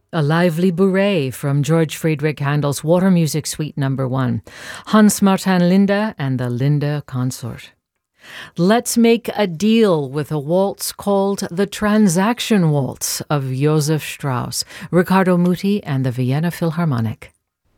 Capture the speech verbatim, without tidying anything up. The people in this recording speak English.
A lively bourrée from George Friedrich Handel's Water Music Suite Number One, Hans Martin Linde and the Linde Consort. Let's make a deal with a waltz called the Transaction Waltz of Joseph Strauss, Riccardo Muti and the Vienna Philharmonic.